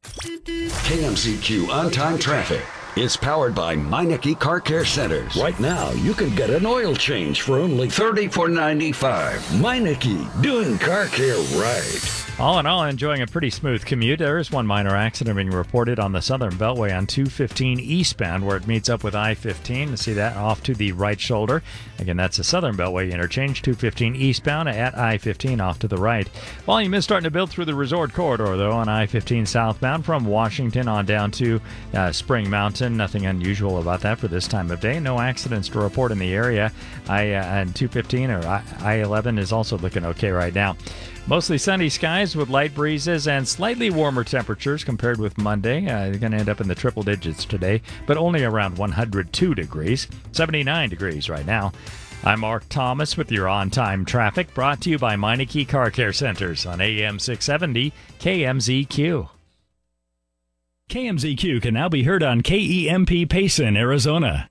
KMZQ on-time traffic. It's powered by Meineke Car Care Centers. Right now, you can get an oil change for only $34.95. Meineke, doing car care right. All in all, enjoying a pretty smooth commute. There is one minor accident being reported on the Southern Beltway on 215 eastbound, where it meets up with I-15. You see that off to the right shoulder. Again, that's the Southern Beltway interchange, 215 eastbound at I-15 off to the right. Volume is starting to build through the resort corridor, though, on I-15 southbound from Washington on down to Spring Mountain. Nothing unusual about that for this time of day. No accidents to report in the area. And 215 or I-11 is also looking okay right now. Mostly sunny skies with light breezes and slightly warmer temperatures compared with Monday. They're going to end up in the triple digits today, but only around 102 degrees. 79 degrees right now. I'm Mark Thomas with your on-time traffic, brought to you by Meineke Car Care Centers on AM 670 KMZQ. KMZQ can now be heard on KEMP Payson, Arizona.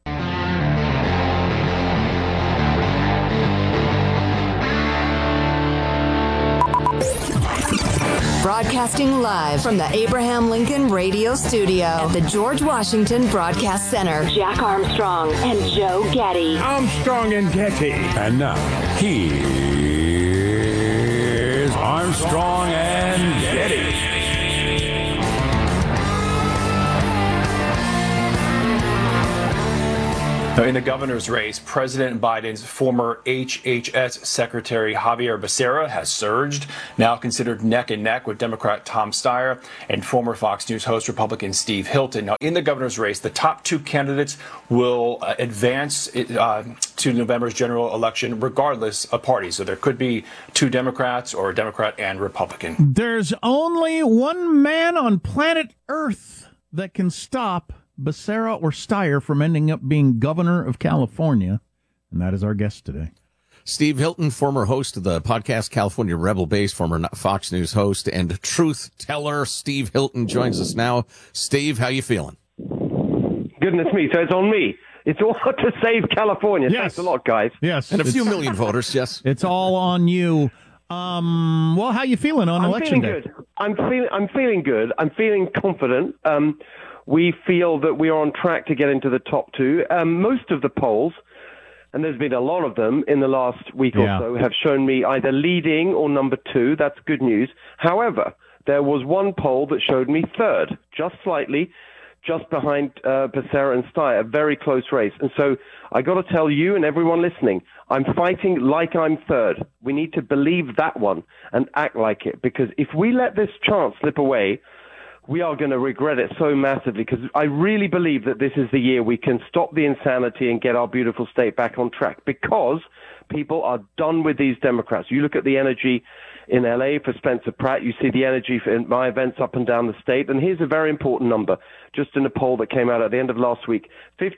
Broadcasting live from the Abraham Lincoln Radio Studio at the George Washington Broadcast Center. Jack Armstrong and Joe Getty. Armstrong and Getty. And now, here's Armstrong and Getty. In the governor's race, President Biden's former HHS Secretary Xavier Becerra has surged, now considered neck and neck with Democrat Tom Steyer and former Fox News host Republican Steve Hilton. Now, in the governor's race, the top two candidates will advance to November's general election regardless of party. So there could be two Democrats or a Democrat and Republican. There's only one man on planet Earth that can stop Becerra or Steyer from ending up being governor of California, and that is our guest today. Steve Hilton, former host of the podcast California Rebel Base, former Fox News host, and truth teller Steve Hilton joins us now. Steve, how you feeling? Goodness me, so it's on me. It's all to save California. Yes. Thanks a lot, guys. Yes. And a few million voters, yes. It's all on you. Well, how you feeling on election day? I'm feeling good. I'm feeling confident. We feel that we are on track to get into the top two. Most of the polls, and there's been a lot of them in the last week or so, have shown me either leading or number two. That's good news. However, there was one poll that showed me third, just slightly, just behind Becerra and Steyer, a very close race. And so I got to tell you and everyone listening, I'm fighting like I'm third. We need to believe that one and act like it, because if we let this chance slip away, we are going to regret it so massively, because I really believe that this is the year we can stop the insanity and get our beautiful state back on track, because people are done with these Democrats. You look at the energy in LA for Spencer Pratt, you see the energy in my events up and down the state, and here's a very important number, just in a poll that came out at the end of last week,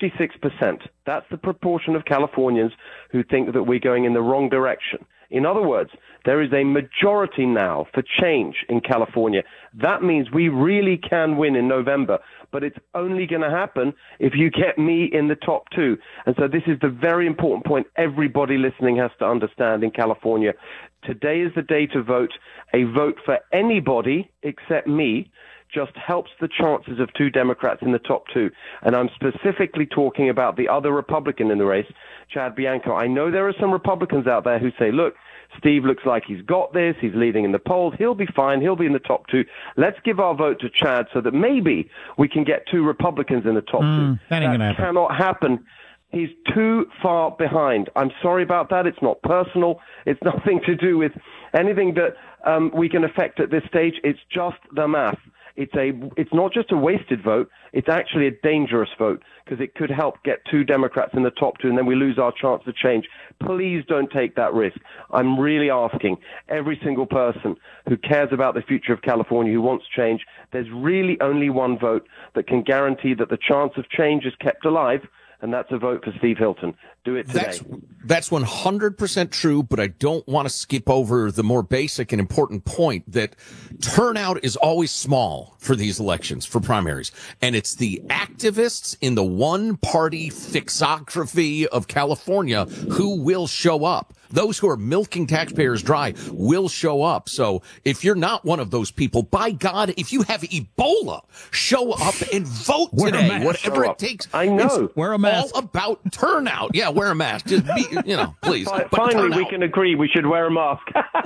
56%. That's the proportion of Californians who think that we're going in the wrong direction. In other words, there is a majority now for change in California. That means we really can win in November, but it's only going to happen if you get me in the top two. And so this is the very important point everybody listening has to understand in California. Today is the day to vote. A vote for anybody except me just helps the chances of two Democrats in the top two. And I'm specifically talking about the other Republican in the race, Chad Bianco. I know there are some Republicans out there who say, look, Steve looks like he's got this. He's leading in the polls. He'll be fine. He'll be in the top two. Let's give our vote to Chad so that maybe we can get two Republicans in the top two. That ain't gonna happen. Cannot happen. He's too far behind. I'm sorry about that. It's not personal. It's nothing to do with anything that we can affect at this stage. It's just the math. It's not just a wasted vote. It's actually a dangerous vote, because it could help get two Democrats in the top two, and then we lose our chance to change. Please don't take that risk. I'm really asking every single person who cares about the future of California, who wants change, there's really only one vote that can guarantee that the chance of change is kept alive, and that's a vote for Steve Hilton. Do it today. That's 100% true, but I don't want to skip over the more basic and important point that turnout is always small for these elections, for primaries. And it's the activists in the one-party fixography of California who will show up. Those who are milking taxpayers dry will show up. So if you're not one of those people, by God, if you have Ebola, show up and vote today, whatever it takes. I know. It's wear a mask. All about turnout. Yeah, wear a mask. Just be, please. Finally, we can agree we should wear a mask.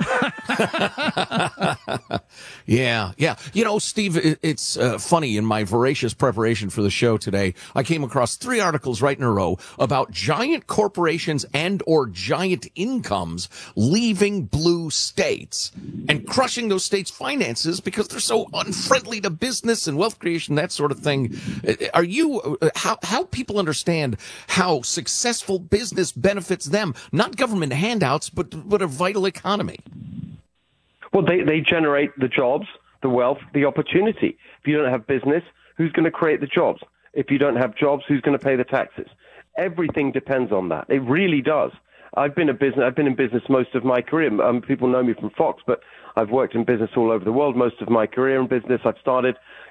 Yeah. Steve, it's funny. In my voracious preparation for the show today, I came across 3 articles right in a row about giant corporations and or giant incomes leaving blue states and crushing those states' finances because they're so unfriendly to business and wealth creation, that sort of thing. Are you how people understand how successful business benefits them, not government handouts, but a vital economy? Well, they generate the jobs, the wealth, the opportunity. If you don't have business, who's going to create the jobs? If you don't have jobs, who's going to pay the taxes? Everything depends on that. It really does. I've been in business most of my career. People know me from Fox, but I've worked in business all over the world most of my career in business. I've started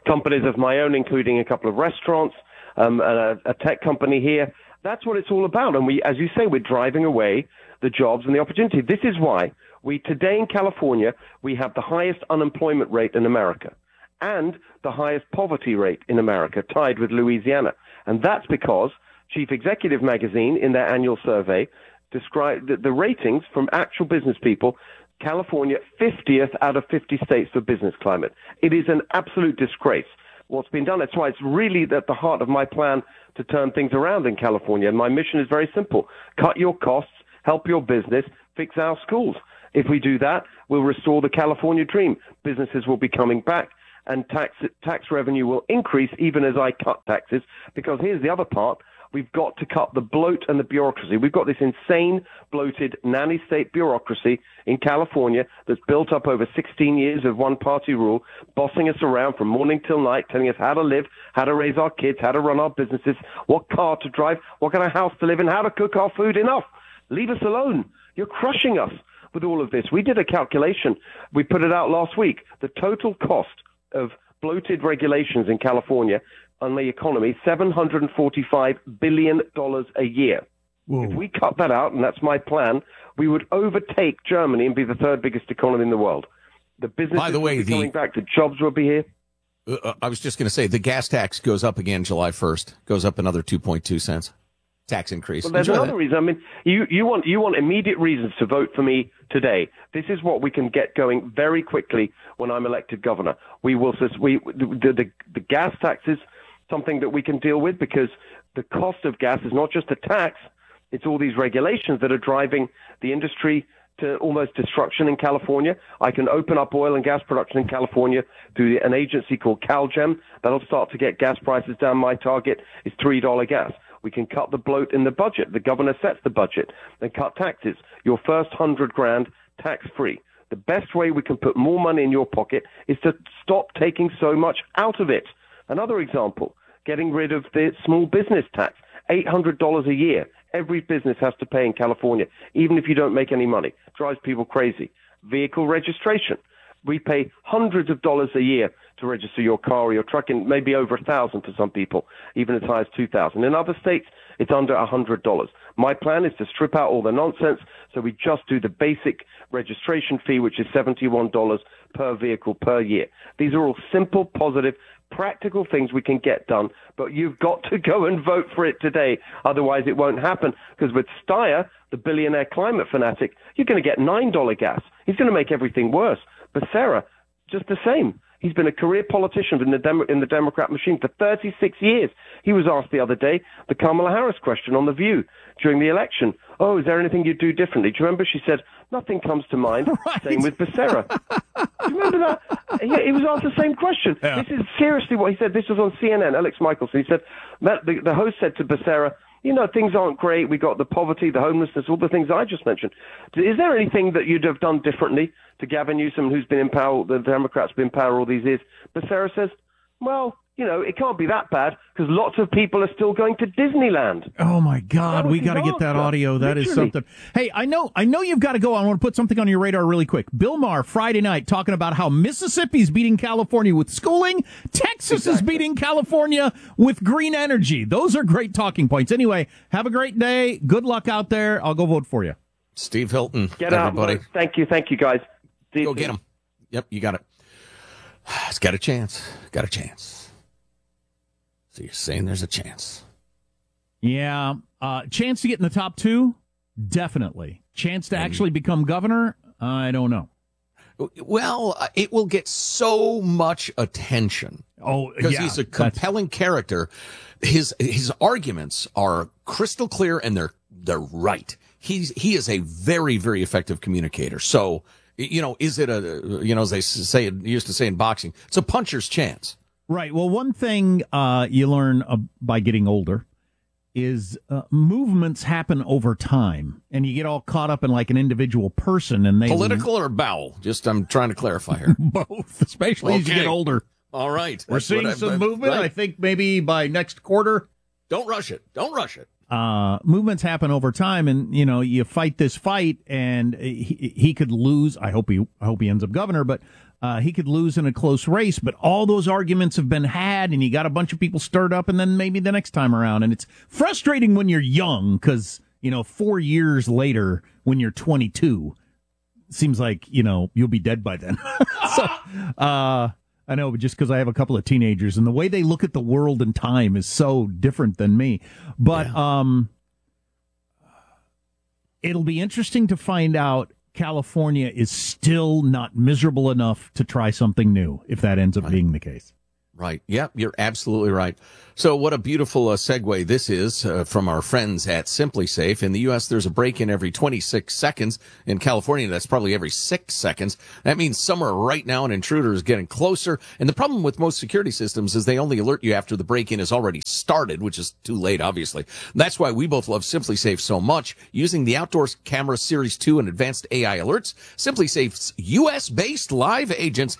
companies of my own, including a couple of restaurants, and a tech company here. That's what it's all about. And we, as you say, we're driving away the jobs and the opportunity. This is why today in California, we have the highest unemployment rate in America and the highest poverty rate in America, tied with Louisiana. And that's because Chief Executive Magazine, in their annual survey, described the ratings from actual business people, California 50th out of 50 states for business climate. It is an absolute disgrace what's been done. That's why it's really at the heart of my plan to turn things around in California. And my mission is very simple. Cut your costs, help your business, fix our schools. If we do that, we'll restore the California dream. Businesses will be coming back, and tax revenue will increase even as I cut taxes. Because here's the other part. We've got to cut the bloat and the bureaucracy. We've got this insane, bloated, nanny state bureaucracy in California that's built up over 16 years of one-party rule, bossing us around from morning till night, telling us how to live, how to raise our kids, how to run our businesses, what car to drive, what kind of house to live in, how to cook our food. Enough. Leave us alone. You're crushing us with all of this. We did a calculation. We put it out last week. The total cost of bloated regulations in California on the economy, $745 billion a year. Whoa. If we cut that out, and that's my plan, we would overtake Germany and be the third biggest economy in the world. The businesses will be coming back, the jobs will be here. I was just going to say, the gas tax goes up again July 1st, goes up another 2.2 cents. Tax increase. Well, there's another reason. I mean, you want immediate reasons to vote for me today. This is what we can get going very quickly when I'm elected governor. The gas tax is something that we can deal with, because the cost of gas is not just a tax, it's all these regulations that are driving the industry to almost destruction in California. I can open up oil and gas production in California through an agency called CalGEM. That'll start to get gas prices down. My target is $3 gas. We can cut the bloat in the budget. The governor sets the budget. Then cut taxes. Your first $100,000 tax-free. The best way we can put more money in your pocket is to stop taking so much out of it. Another example, getting rid of the small business tax, $800 a year. Every business has to pay in California, even if you don't make any money. Drives people crazy. Vehicle registration. We pay hundreds of dollars a year to register your car or your truck, and maybe over $1,000 for some people, even as high as $2,000. In other states, it's under $100. My plan is to strip out all the nonsense, so we just do the basic registration fee, which is $71 per vehicle per year. These are all simple, positive, practical things we can get done, but you've got to go and vote for it today. Otherwise, it won't happen, because with Steyer, the billionaire climate fanatic, you're going to get $9 gas. He's going to make everything worse. Becerra, just the same. He's been a career politician in the Democrat machine for 36 years. He was asked the other day the Kamala Harris question on The View during the election. Oh, is there anything you'd do differently? Do you remember? She said, nothing comes to mind. Right. Same with Becerra. Do you remember that? He was asked the same question. Yeah. This is seriously what he said. This was on CNN, Alex Michelson. He said, the host said to Becerra, you know, things aren't great. We got the poverty, the homelessness, all the things I just mentioned. Is there anything that you'd have done differently to Gavin Newsom, who's been in power, the Democrats been in power all these years? Becerra says, well, you know, it can't be that bad, because lots of people are still going to Disneyland. Oh, my God. We got to get that audio. That is something. Hey, I know you've got to go. I want to put something on your radar really quick. Bill Maher, Friday night, talking about how Mississippi's beating California with schooling. Texas is beating California with green energy. Those are great talking points. Anyway, have a great day. Good luck out there. I'll go vote for you. Steve Hilton. Get everybody. out. Thank you, guys. Go get him. Yep, you got it. It's got a chance. Got a chance. So you're saying there's a chance? Yeah. Chance to get in the top two? Definitely. Chance to actually become governor? I don't know. Well, it will get so much attention. Oh, because he's a compelling character. His arguments are crystal clear, and they're right. He is a very, very effective communicator. So, you know, is it as they used to say in boxing, it's a puncher's chance. Right. Well, one thing you learn by getting older is movements happen over time, and you get all caught up in like an individual person. And political or bowel? Just I'm trying to clarify here. Both, especially as you get older. All right. We're seeing some movement. Right. I think maybe by next quarter. Don't rush it. Don't rush it. Movements happen over time, and you know you fight this fight, and he could lose. I hope he ends up governor, but He could lose in a close race, but all those arguments have been had, and you got a bunch of people stirred up, and then maybe the next time around. And it's frustrating when you're young because, 4 years later, when you're 22, seems like, you'll be dead by then. So, I know, but just because I have a couple of teenagers, and the way they look at the world and time is so different than me. But it'll be interesting to find out California is still not miserable enough to try something new, if that ends up being the case. Right. Yeah, you're absolutely right. So what a beautiful segue this is from our friends at SimpliSafe. In the U.S., there's a break-in every 26 seconds. In California, that's probably every 6 seconds. That means somewhere right now an intruder is getting closer. And the problem with most security systems is they only alert you after the break-in is already started, which is too late, obviously. That's why we both love SimpliSafe so much. Using the Outdoor Camera Series 2 and advanced AI alerts, SimpliSafe's U.S.-based live agents,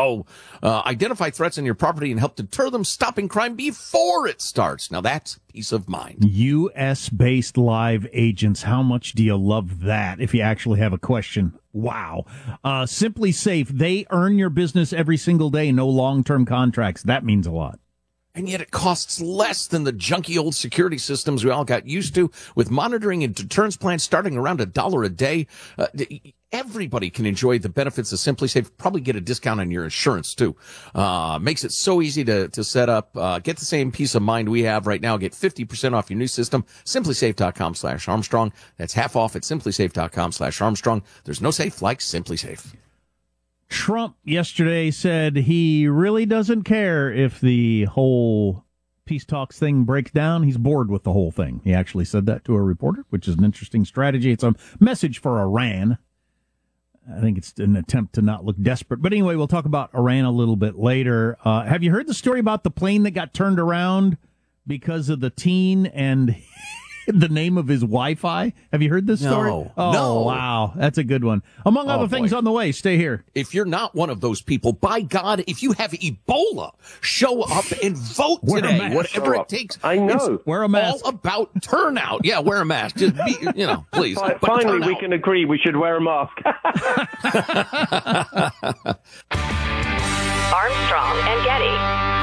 identify threats on your property and help deter them, stopping crime before it starts. Now that's peace of mind. U.S.-based live agents. How much do you love that if you actually have a question? Wow. SimpliSafe, they earn your business every single day. No long-term contracts. That means a lot. And yet it costs less than the junky old security systems we all got used to, with monitoring and deterrence plans starting around $1 a day. Everybody can enjoy the benefits of SimpliSafe. Probably get a discount on your insurance, too. Makes it so easy to set up. Get the same peace of mind we have right now. Get 50% off your new system. SimpliSafe.com/Armstrong. That's half off at SimpliSafe.com/Armstrong. There's no safe like SimpliSafe. Trump yesterday said he really doesn't care if the whole peace talks thing breaks down. He's bored with the whole thing. He actually said that to a reporter, which is an interesting strategy. It's a message for Iran. I think it's an attempt to not look desperate. But anyway, we'll talk about Iran a little bit later. Have you heard the story about the plane that got turned around because of the teen and the name of his Wi-Fi? Have you heard this story? No. Wow. That's a good one. Among other things on the way. Stay here. If you're not one of those people, by God, if you have Ebola, show up and vote today. Whatever it takes. I know. Wear a mask. All about turnout. Yeah, wear a mask. Just be, please. Finally, we can agree we should wear a mask. Armstrong and Getty.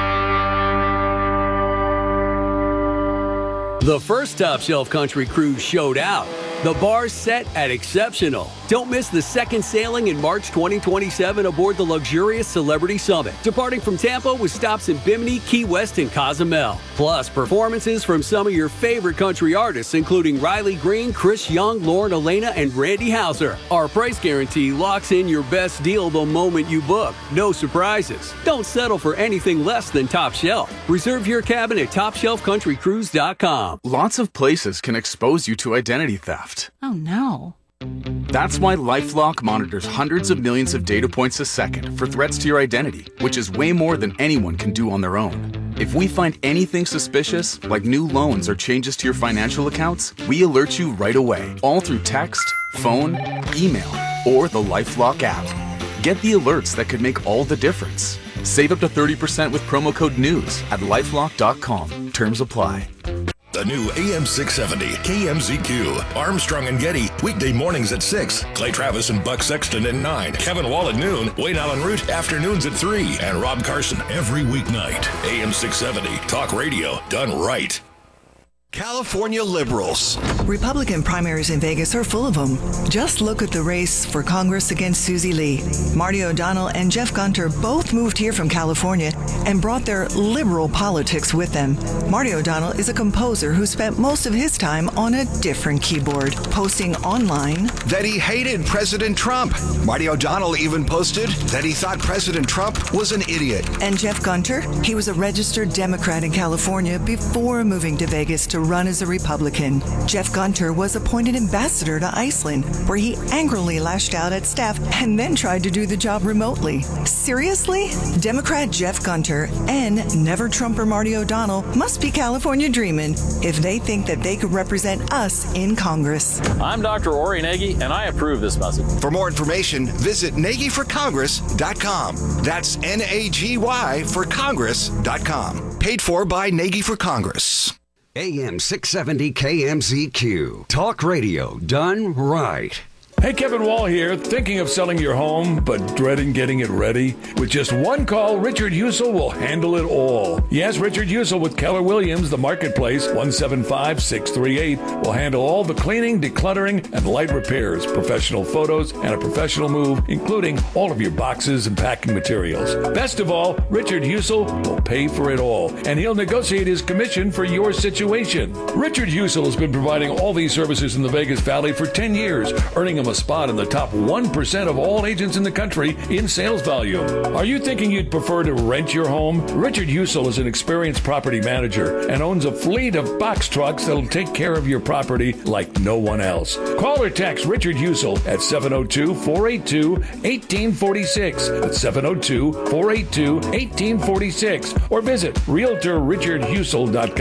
The first Top Shelf Country cruise showed out. The bar's set at exceptional. Don't miss the second sailing in March 2027 aboard the luxurious Celebrity Summit, departing from Tampa with stops in Bimini, Key West, and Cozumel. Plus, performances from some of your favorite country artists, including Riley Green, Chris Young, Lauren Elena, and Randy Houser. Our price guarantee locks in your best deal the moment you book. No surprises. Don't settle for anything less than Top Shelf. Reserve your cabin at TopShelfCountryCruise.com. Lots of places can expose you to identity theft. Oh, no. That's why LifeLock monitors hundreds of millions of data points a second for threats to your identity, which is way more than anyone can do on their own. If we find anything suspicious, like new loans or changes to your financial accounts, we alert you right away, all through text, phone, email, or the LifeLock app. Get the alerts that could make all the difference. Save up to 30% with promo code NEWS at LifeLock.com. Terms apply. The new AM 670 KMZQ. Armstrong and Getty. Weekday mornings at 6. Clay Travis and Buck Sexton at 9. Kevin Wall at noon. Wayne Allen Root afternoons at 3. And Rob Carson every weeknight. AM 670. Talk radio done right. California liberals. Republican primaries in Vegas are full of them. Just look at the race for Congress against Susie Lee. Marty O'Donnell and Jeff Gunter both moved here from California and brought their liberal politics with them. Marty O'Donnell is a composer who spent most of his time on a different keyboard, posting online that he hated President Trump. Marty O'Donnell even posted that he thought President Trump was an idiot. And Jeff Gunter, he was a registered Democrat in California before moving to Vegas to run as a Republican. Jeff Gunter was appointed ambassador to Iceland, where he angrily lashed out at staff and then tried to do the job remotely. Seriously? Democrat Jeff Gunter and never-Trumper Marty O'Donnell must be California dreaming if they think that they could represent us in Congress. I'm Dr. Ori Nagy, and I approve this message. For more information, visit NagyForCongress.com. That's N-A-G-Y for Congress.com. Paid for by Nagy for Congress. AM 670 KMZQ. Talk radio done right. Hey, Kevin Wall here. Thinking of selling your home, but dreading getting it ready? With just one call, Richard Husel will handle it all. Yes, Richard Husel with Keller Williams, the Marketplace, 175-638, will handle all the cleaning, decluttering, and light repairs, professional photos, and a professional move, including all of your boxes and packing materials. Best of all, Richard Husel will pay for it all, and he'll negotiate his commission for your situation. Richard Husel has been providing all these services in the Vegas Valley for 10 years, earning him a spot in the top 1% of all agents in the country in sales volume. Are you thinking you'd prefer to rent your home? Richard Husel is an experienced property manager and owns a fleet of box trucks that'll take care of your property like no one else. Call or text Richard Husel at 702-482-1846. That's 702-482-1846. Or visit RealtorRichardHusel.com.